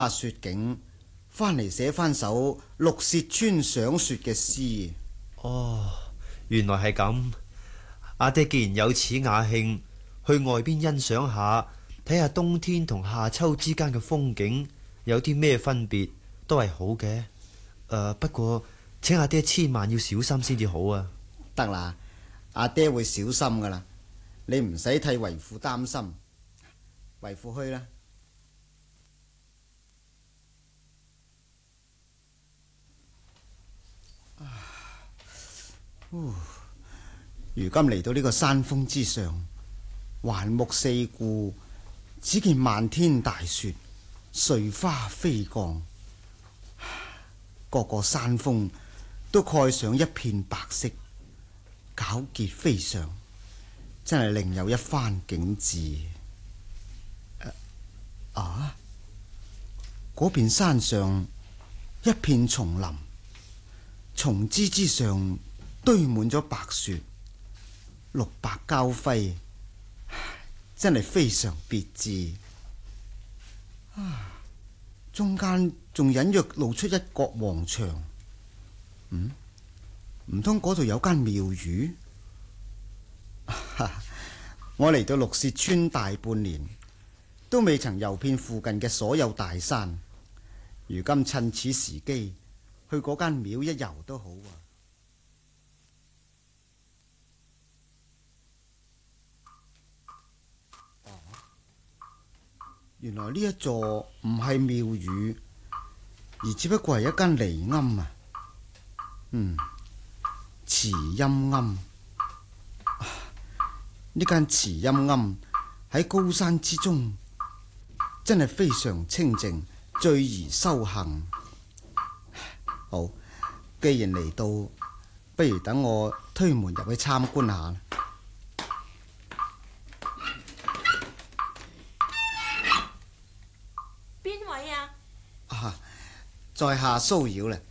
雪景，翻嚟寫翻首綠屑村賞雪嘅詩。 哦，原來係咁。阿爹既然有此雅興，去外邊欣賞下，睇下冬天同夏秋之間嘅風景有啲咩分別，都係好嘅。不過請阿爹千萬要小心先至好啊。 得啦，阿爹會小心噶啦，你唔使替為父擔心。為父去啦。如今嚟到呢個山峰之上，環目四顧，只見漫天大雪，碎花飛降，個個山峰都蓋上一片白色，皎潔非常，真係另有一番景致。嗰邊山上一片叢林，叢枝之上堆滿咗白雪，綠白交輝，真係非常別致。中間仲隱約露出一角黃牆，唔通嗰度有間廟宇？我嚟到綠屑村大半年，都未曾遊遍附近嘅所有大山，如今趁此時機去嗰間廟一遊都好啊。原來呢一座唔係廟宇，而只不過係一間離庵啊。慈陰庵。呢間慈陰庵喺高山之中，真係非常清靜，最宜修行。好，既然嚟到，不如等我推門入去參觀下。 邊位啊？ 在下騷擾啦。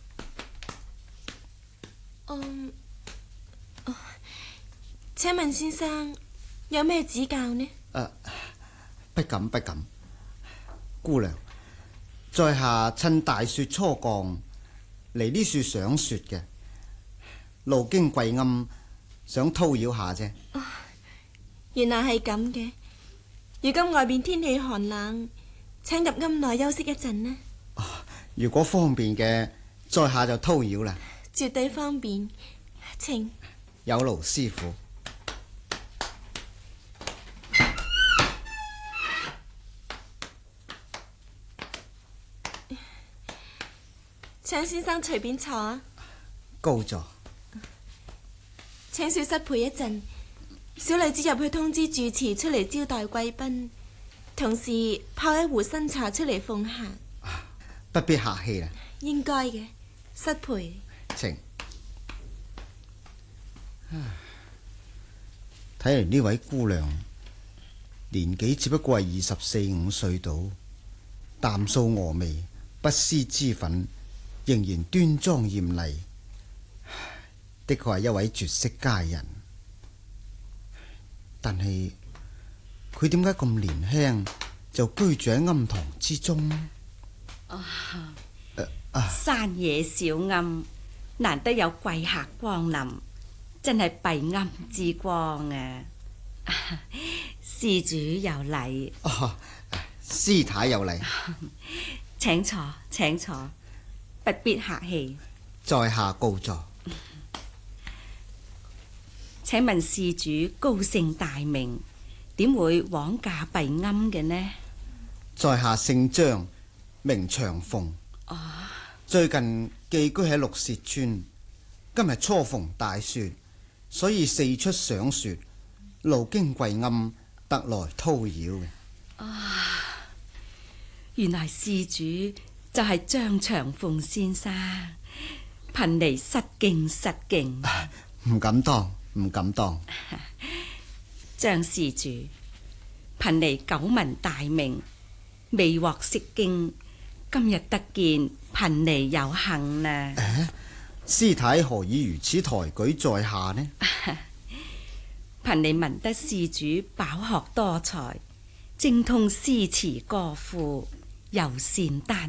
請問先生有咩指教呢？ 不敢不敢。姑娘，在下趁大雪初降嚟呢處賞雪嘅，路經貴庵，想叨擾下啫。 原來係咁嘅。如今外邊天氣寒冷，請入庵內休息一陣呢。 如果方便嘅，在下就叨擾啦。 絕對方便，請。 有勞師傅。 請先生隨便坐啊。 高座。 請小室陪一陣，小女子入去通知住持出嚟招待貴賓，同時泡一壺新茶出嚟奉客。 不必客氣啦。 應該嘅，失陪。 請。睇嚟呢位姑娘年紀只不過係24-25歲到，淡素峨眉，不施脂粉，仍然端莊艷麗，的確係一位絕色佳人。但係佢點解咁年輕就居住喺庵堂之中呢？ 山野小庵，難得有貴客光臨，真係閉庵之光啊！施主有禮。 師太有禮。 請坐，請坐，不必客氣。 在下告座。 請問施主高姓大名，點會枉駕閉庵嘅呢？ 在下姓張，名長鳳。最近寄居喺綠屑村，今日初逢大雪，所以四出賞雪，路經貴庵，特來叨擾嘅。 原來施主就係張長鳳先生，貧尼失敬失敬。 唔敢當，唔敢當。 張施主，貧尼久聞大名，未獲釋經，今日得見貧尼有幸啦。 師太何以如此抬舉在下呢？ 貧尼聞得施主飽學多才，精通詩詞歌賦， 又善丹